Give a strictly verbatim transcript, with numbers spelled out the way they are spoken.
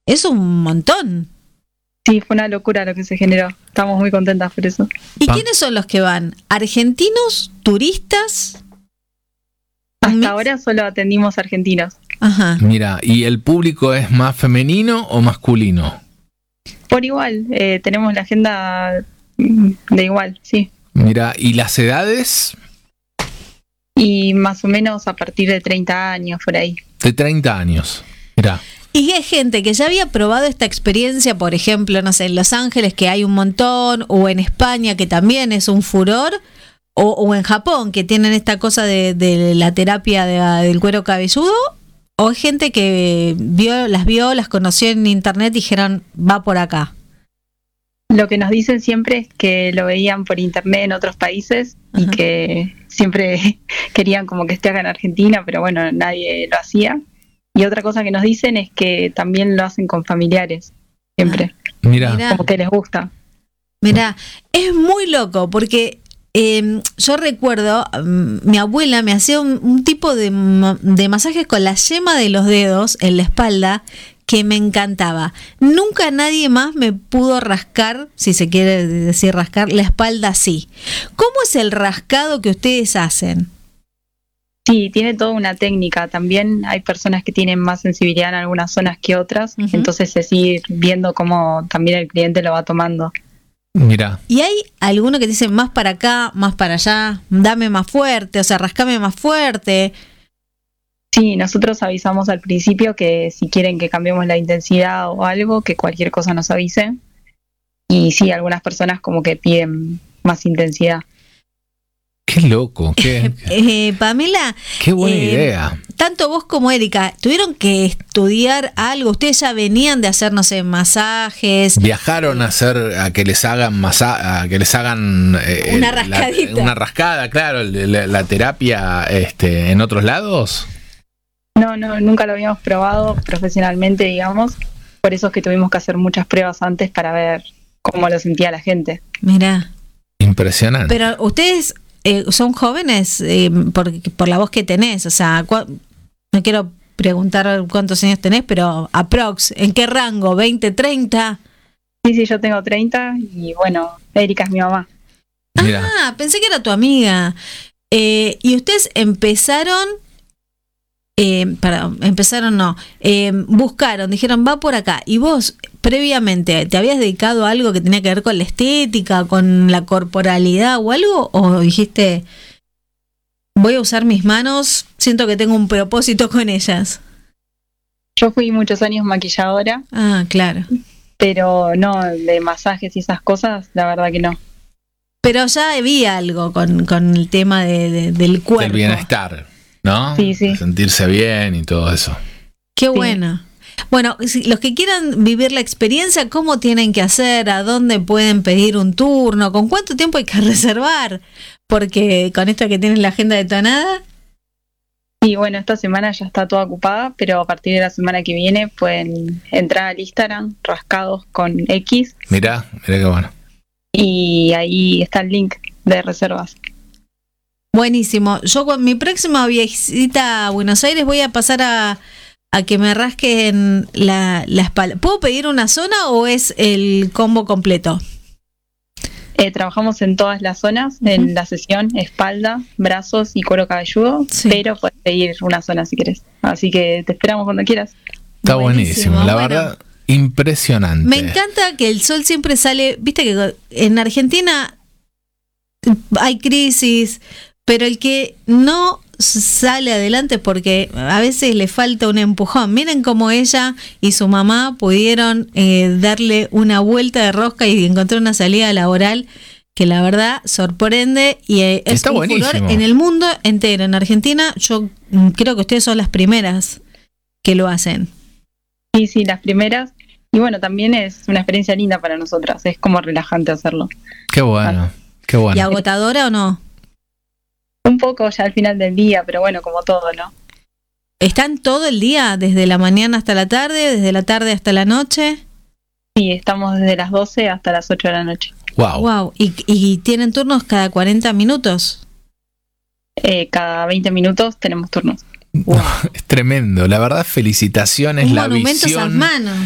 Es un montón. Sí, fue una locura lo que se generó. Estamos muy contentas por eso. ¿Y Pa- quiénes son los que van? ¿Argentinos? ¿Turistas? Hasta Mi- ahora solo atendimos argentinos. Ajá. Mira, ¿y el público es más femenino o masculino? Por igual, eh, tenemos la agenda mm, de igual, sí. Mira, ¿y las edades? Y más o menos a partir de treinta años, por ahí. De treinta años. Mira, Y hay gente que ya había probado esta experiencia, por ejemplo, no sé, en Los Ángeles, que hay un montón, o en España, que también es un furor, o, o en Japón, que tienen esta cosa de, de la terapia de- del cuero cabelludo, o hay gente que vio, las vio, las conoció en internet y dijeron, va por acá. Lo que nos dicen siempre es que lo veían por internet en otros países y Ajá. que siempre querían como que esté acá en Argentina, pero bueno, nadie lo hacía. Y otra cosa que nos dicen es que también lo hacen con familiares, siempre, mira. Mirá. como que les gusta. Mirá, es muy loco porque eh, yo recuerdo, mm, mi abuela me hacía un, un tipo de, ma- de masajes con la yema de los dedos en la espalda que me encantaba. Nunca nadie más me pudo rascar, si se quiere decir rascar, la espalda así. ¿Cómo es el rascado que ustedes hacen? Sí, tiene toda una técnica. También hay personas que tienen más sensibilidad en algunas zonas que otras, Ujú. entonces es ir viendo cómo también el cliente lo va tomando. Mira, ¿Y hay alguno que te dice más para acá, más para allá, dame más fuerte, o sea, rascame más fuerte? Sí, nosotros avisamos al principio que si quieren que cambiemos la intensidad o algo, que cualquier cosa nos avisen. Y sí, algunas personas como que piden más intensidad. qué loco, qué, Eh, Pamela, qué buena eh, idea. tanto vos como Erika, ¿tuvieron que estudiar algo? ¿Ustedes ya venían de hacer, no sé, masajes? Viajaron a hacer a que les hagan masa, a que les hagan eh, Una la- rascadita. una rascada, claro, la, la terapia este, en otros lados. No, no, nunca lo habíamos probado profesionalmente, digamos. Por eso es que tuvimos que hacer muchas pruebas antes para ver cómo lo sentía la gente. Mirá, Impresionante. pero ustedes eh, son jóvenes eh, por, por la voz que tenés, o sea, cua- no quiero preguntar cuántos años tenés, pero aprox, ¿en qué rango? ¿veinte, treinta? Sí, sí, yo tengo treinta y bueno, Erika es mi mamá. Mira, Ah, pensé que era tu amiga. Eh, y ustedes empezaron, eh, para, empezaron no, eh, buscaron, dijeron va por acá. Y vos, previamente, ¿te habías dedicado a algo que tenía que ver con la estética, con la corporalidad o algo? ¿O dijiste, voy a usar mis manos, siento que tengo un propósito con ellas? Yo fui muchos años maquilladora, Ah, claro. pero no de masajes y esas cosas, la verdad que no. Pero ya había algo con, con el tema de, de- del cuerpo. del bienestar, ¿no? Sí, sí. De sentirse bien y todo eso. Qué Sí. bueno. Bueno, si los que quieran vivir la experiencia, ¿cómo tienen que hacer? ¿A dónde pueden pedir un turno? ¿Con cuánto tiempo hay que reservar? Porque con esto que tienen la agenda detonada. Y bueno, esta semana ya está toda ocupada, pero a partir de la semana que viene pueden entrar al Instagram, rascados con X, Mirá, mirá qué bueno. y ahí está el link de reservas. Buenísimo. Yo con mi próxima visita a Buenos Aires voy a pasar a, a que me rasquen la, la espalda. ¿Puedo pedir una zona o es el combo completo? Eh, trabajamos en todas las zonas, Ujú. en la sesión, espalda, brazos y cuero cabelludo, Sí. pero puedes pedir una zona si querés. Así que te esperamos cuando quieras. Está buenísimo, la Bueno, verdad, impresionante. me encanta que el sol siempre sale, viste que en Argentina hay crisis, pero el que no sale adelante porque a veces le falta un empujón. Miren cómo ella y su mamá pudieron eh, darle una vuelta de rosca y encontrar una salida laboral que la verdad sorprende y eh, es Está un buenísimo. furor en el mundo entero. En Argentina yo mm, creo que ustedes son las primeras que lo hacen. Sí, sí, las primeras. Y bueno, también es una experiencia linda para nosotras, es como relajante hacerlo. Qué bueno, qué ¿Y bueno. agotadora o no? Un poco ya al final del día, pero bueno, como todo, ¿no? ¿Están todo el día, desde la mañana hasta la tarde, desde la tarde hasta la noche? Sí, estamos desde las doce hasta las ocho de la noche. Wow. Wow. ¿Y, y tienen turnos cada cuarenta minutos? Eh, cada veinte minutos tenemos turnos. Es tremendo. La verdad, felicitaciones, Un la monumento a esas visión. manos.